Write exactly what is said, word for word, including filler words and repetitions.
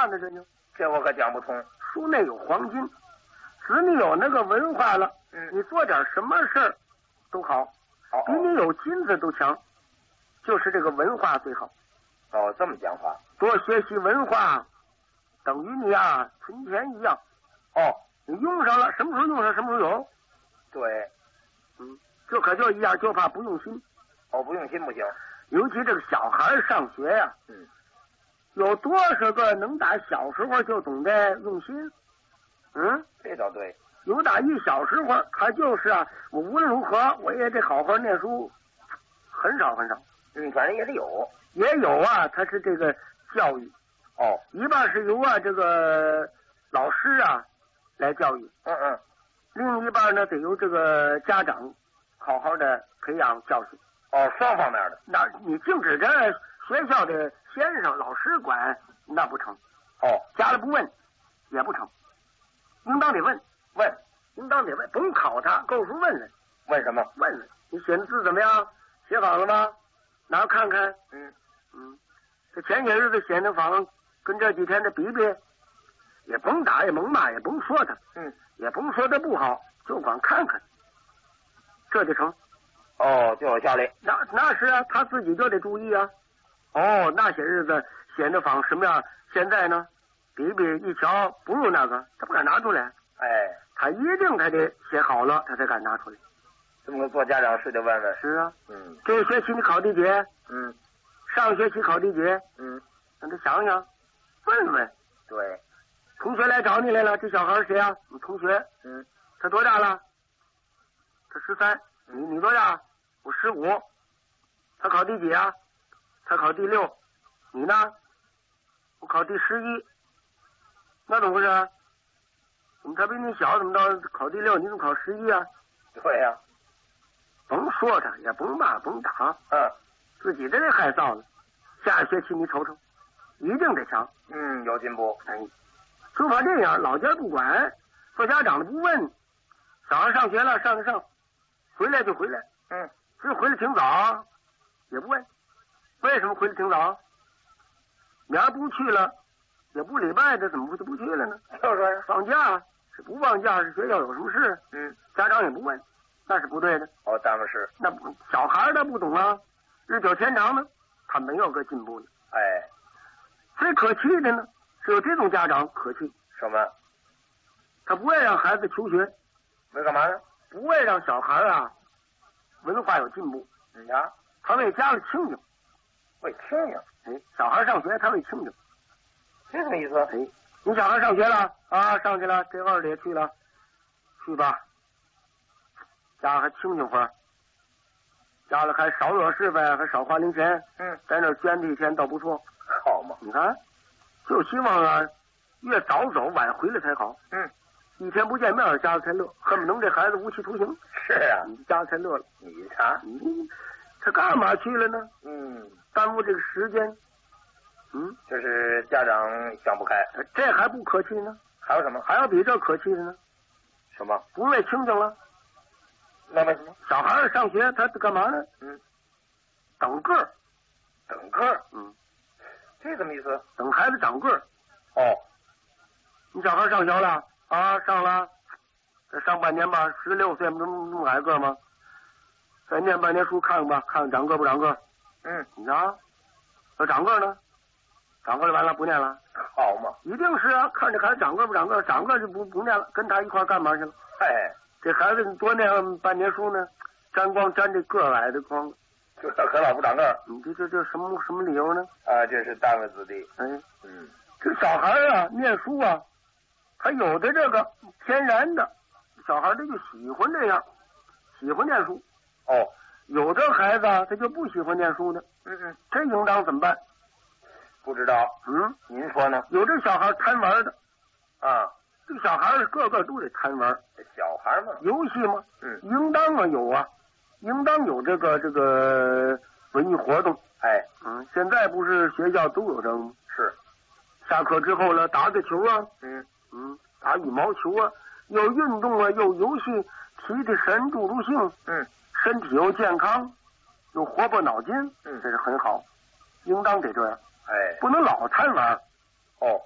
话呢？这就这我可讲不通。 书内有黄金，只你有那个文化了， 嗯， 你做点什么事儿都好， 哦比你有金子都强，就是这个文化最好。 哦，这么讲话。 多学习文化，等于你啊存钱一样。 哦， 你用上了，什么时候用上什么时候有。 对， 嗯，这可就一样，就怕不用心。 哦，不用心不行。 尤其这个小孩上学呀、啊， 嗯， 有多少个能打小时候就懂得用心？嗯， 这倒对。 有打一小时候，他就是啊，我无论如何我也得好好念书，很少很少。 嗯，反正也得有。 也有啊，他是这个教育。 哦， 一半是由啊这个老师啊来教育。 嗯嗯。 另一半呢，得由这个家长好好的培养教训。 哦，双方面的。 那你净指着学校的先生、老师管，那不成。 哦， 家里不问也不成，应当得问问， 应当得问，甭考他，够时问问。 问什么？ 问问你写的字怎么样？写好了吗？拿看看。 嗯嗯，这前些日子写的仿，跟这几天的比比，也甭打，也甭骂，也甭说他。 嗯。 也甭说他不好，就光看看，这就成。 哦，就有效力。 那那是啊，他自己就得注意啊。哦，那些日子显得仿什么样？现在呢，比比一瞧不如那个，他不敢拿出来。 哎， 他一定他得写好了，他才敢拿出来。 这么个做家长是得问问。 是啊。 嗯。 这个学期你考第几？ 嗯。 上学期考第几？ 嗯。 让他想想，问问。 对。 同学来找你来了，这小孩谁啊？你同学。 嗯。 他多大了？他十三。你你多大？我十五。他考第几啊？他考第六。你呢？我考第十一。那怎么回事？怎么他比你小？怎么到考第六？你怎么考十一啊？ 对呀、啊。 甭说他，也甭骂，甭打。 嗯。 自己这得害臊了。下学期你瞅瞅，一定得强。 嗯，有进步。 哎。就怕这样，老家不管，做家长的不问，早上上学了上就上，回来就回来， 嗯， 这回来挺早，也不问，为什么回来挺早？明儿不去了，也不礼拜的，怎么不就不去了呢？ 就说放假是不放假，是学校有什么事， 嗯， 家长也不问，那是不对的。 哦，耽误事。 那不小孩他不懂啊，日久天长呢，他没有个进步呢。 哎， 最可气的呢。只有这种家长可气。 什么？ 他不会让孩子求学。 为干嘛呢？ 不会让小孩啊文化有进步。 嗯呀， 他为家里清静。 为清静。 哎，小孩上学他为清静。 这什么意思？ 哎，你小孩上学了啊，上去了，这二里也去了，去吧。家还清静会儿，家里还少惹是呗，还少花零钱。 嗯， 在那捐的一天倒不错。 好嘛， 你看。就希望啊，越早走晚回来才好。 嗯， 一天不见面，家里才乐，恨不能这孩子无期徒刑。 是啊， 你家里才乐了。 你瞧， 你他干嘛去了呢？ 嗯， 耽误这个时间。嗯， 这是家长想不开。 这还不可气呢？ 还有什么？ 还有比这可气的呢？ 什么？ 不为清静了？ 那为什么？ 小孩上学他干嘛呢？ 嗯， 等个儿， 等个儿。 嗯。 这什么意思？ 等孩子长个儿。 哦， 你小孩上学了啊？上了，再上半年吧，十六岁不那么矮个吗？再念半年书看看吧，看看长个不长个。 嗯， 你瞧，要长个呢，长个就完了，不念了。 好嘛， 一定是啊，看这孩子长个不长个，长个就不不念了，跟他一块干嘛去了？ 哎， 这孩子多念半年书呢，沾光沾这个矮的光。 就他可老不长个儿， 你这这这什么什么理由呢？ 啊，这是耽误子弟。 哎， 嗯， 这小孩啊，念书啊，他有的这个天然的，小孩他就喜欢这样，喜欢念书。 哦， 有的孩子啊，他就不喜欢念书的。 嗯嗯， 这应当怎么办？ 不知道。 嗯， 您说呢？ 有这小孩贪玩的， 啊， 这小孩个个都得贪玩。 小孩嘛， 游戏嘛， 嗯， 应当啊有啊。应当有这个这个文艺活动。 哎， 嗯，现在不是学校都有这个吗？ 是， 下课之后了，打个球啊， 嗯嗯，打羽毛球啊，又运动啊，又游戏，提提神，助助兴， 嗯， 身体又健康，又活泼脑筋， 嗯， 这是很好，应当得这样。 哎， 不能老贪玩。 哦，